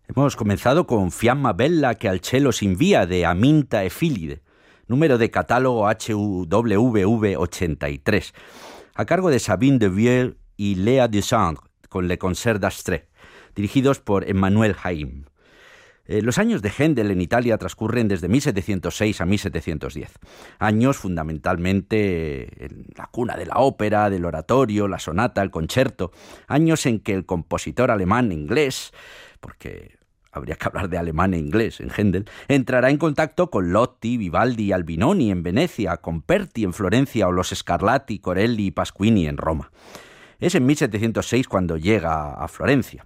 Hemos comenzado con Fiamma Bella che al cielo si invía de Aminta e Filide, número de catálogo HWV 83, a cargo de Sabine de Vieux y Léa Desandre, con Le Concert d'Astre, dirigidos por Emmanuel Haïm. Los años de Händel en Italia transcurren desde 1706 a 1710, años fundamentalmente en la cuna de la ópera, del oratorio, la sonata, el concierto, años en que el compositor alemán-inglés, porque habría que hablar de alemán e inglés en Händel, entrará en contacto con Lotti, Vivaldi y Albinoni en Venecia, con Perti en Florencia o los Scarlatti, Corelli y Pasquini en Roma. Es en 1706 cuando llega a Florencia.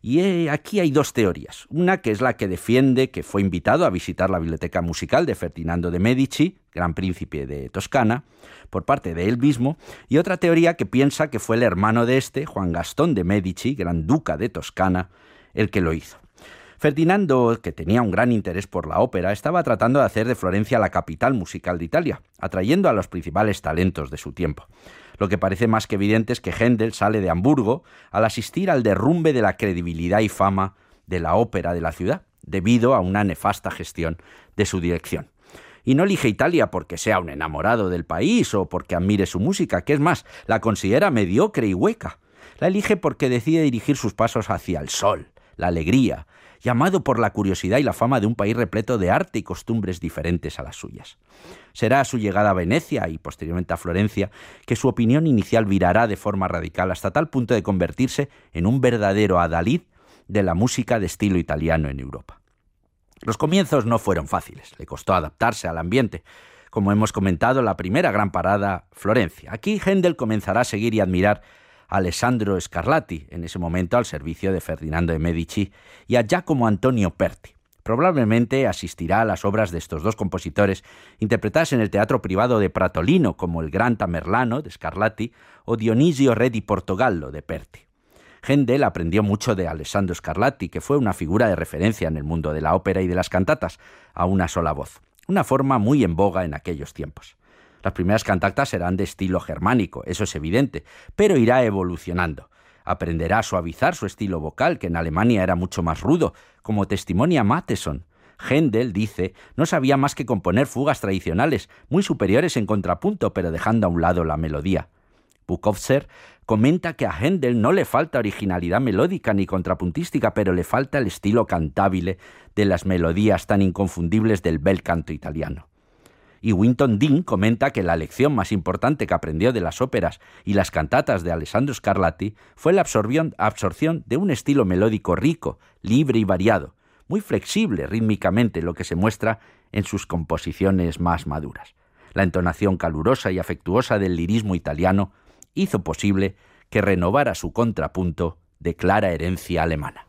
Y aquí hay dos teorías. Una que es la que defiende que fue invitado a visitar la biblioteca musical de Ferdinando de Medici, gran príncipe de Toscana, por parte de él mismo, y otra teoría que piensa que fue el hermano de este, Juan Gastón de Medici, gran duca de Toscana, el que lo hizo. Ferdinando, que tenía un gran interés por la ópera, estaba tratando de hacer de Florencia la capital musical de Italia, atrayendo a los principales talentos de su tiempo. Lo que parece más que evidente es que Händel sale de Hamburgo al asistir al derrumbe de la credibilidad y fama de la ópera de la ciudad, debido a una nefasta gestión de su dirección. Y no elige Italia porque sea un enamorado del país o porque admire su música, que es más, la considera mediocre y hueca. La elige porque decide dirigir sus pasos hacia el sol, la alegría, llamado por la curiosidad y la fama de un país repleto de arte y costumbres diferentes a las suyas. Será a su llegada a Venecia y posteriormente a Florencia que su opinión inicial virará de forma radical hasta tal punto de convertirse en un verdadero adalid de la música de estilo italiano en Europa. Los comienzos no fueron fáciles, le costó adaptarse al ambiente. Como hemos comentado, la primera gran parada, Florencia. Aquí Händel comenzará a seguir y admirar a Alessandro Scarlatti, en ese momento al servicio de Ferdinando de Medici, y a Giacomo Antonio Perti. Probablemente asistirá a las obras de estos dos compositores, interpretadas en el teatro privado de Pratolino, como el Gran Tamerlano de Scarlatti o Dionisio Re di Portogallo de Perti. Händel aprendió mucho de Alessandro Scarlatti, que fue una figura de referencia en el mundo de la ópera y de las cantatas, a una sola voz, una forma muy en boga en aquellos tiempos. Las primeras cantatas serán de estilo germánico, eso es evidente, pero irá evolucionando. Aprenderá a suavizar su estilo vocal, que en Alemania era mucho más rudo, como testimonia Mattheson. Händel, dice, no sabía más que componer fugas tradicionales, muy superiores en contrapunto, pero dejando a un lado la melodía. Bukowski comenta que a Händel no le falta originalidad melódica ni contrapuntística, pero le falta el estilo cantabile de las melodías tan inconfundibles del bel canto italiano. Y Winton Dean comenta que la lección más importante que aprendió de las óperas y las cantatas de Alessandro Scarlatti fue la absorción de un estilo melódico rico, libre y variado, muy flexible rítmicamente, lo que se muestra en sus composiciones más maduras. La entonación calurosa y afectuosa del lirismo italiano hizo posible que renovara su contrapunto de clara herencia alemana.